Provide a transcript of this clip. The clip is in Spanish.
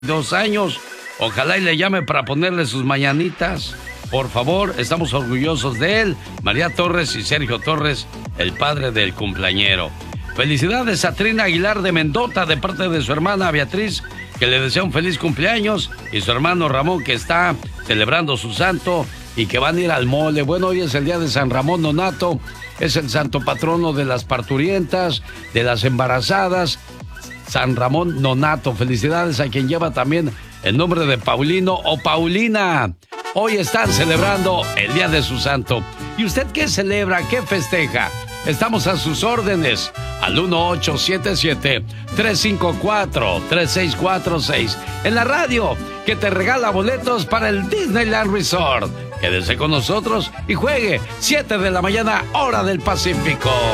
2 años. Ojalá y le llame para ponerle sus mañanitas. Por favor, estamos orgullosos de él. María Torres y Sergio Torres, el padre del cumpleañero. Felicidades a Trina Aguilar de Mendota de parte de su hermana Beatriz, que le desea un feliz cumpleaños, y su hermano Ramón, que está celebrando su santo y que van a ir al mole. Bueno, hoy es el día de San Ramón Nonato, es el santo patrono de las parturientas, de las embarazadas. San Ramón Nonato, felicidades a quien lleva también el nombre de Paulino o Paulina. Hoy están celebrando el día de su santo. ¿Y usted qué celebra, qué festeja? Estamos a sus órdenes al 1877-354-3646 en la radio, que te regala boletos para el Disneyland Resort. Quédese con nosotros y juegue 7 de la mañana, hora del Pacífico.